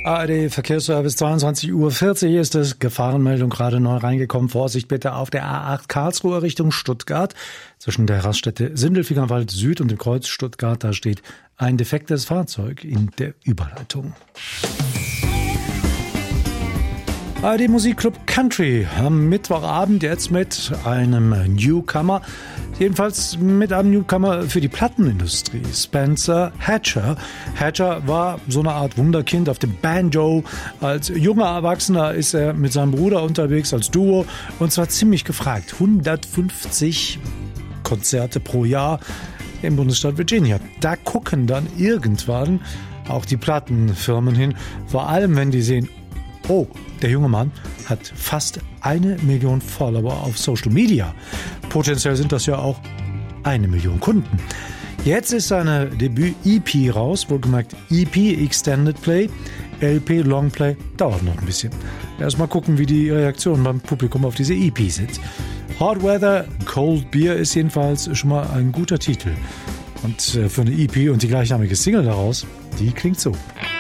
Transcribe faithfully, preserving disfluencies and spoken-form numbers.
A R D Verkehrsservice, zweiundzwanzig Uhr vierzig ist es. Gefahrenmeldung gerade neu reingekommen. Vorsicht bitte auf der A acht Karlsruhe Richtung Stuttgart. Zwischen der Raststätte Sindelfingerwald Süd und dem Kreuz Stuttgart, da steht ein defektes Fahrzeug in der Überleitung. A R D Musikclub Country am Mittwochabend jetzt mit einem Newcomer. Jedenfalls mit einem Newcomer für die Plattenindustrie, Spencer Hatcher. Hatcher war so eine Art Wunderkind auf dem Banjo. Als junger Erwachsener ist er mit seinem Bruder unterwegs als Duo und zwar ziemlich gefragt. hundertfünfzig Konzerte pro Jahr im Bundesstaat Virginia. Da gucken dann irgendwann auch die Plattenfirmen hin, vor allem wenn die sehen, oh, der junge Mann hat fast eine Million Follower auf Social Media. Potenziell sind das ja auch eine Million Kunden. Jetzt ist seine Debüt-E P raus, wohlgemerkt E P, Extended Play, L P, Long Play, dauert noch ein bisschen. Erstmal gucken, wie die Reaktion beim Publikum auf diese E P sind. Hot Weather, Cold Beer ist jedenfalls schon mal ein guter Titel. Und für eine E P und die gleichnamige Single daraus, die klingt so.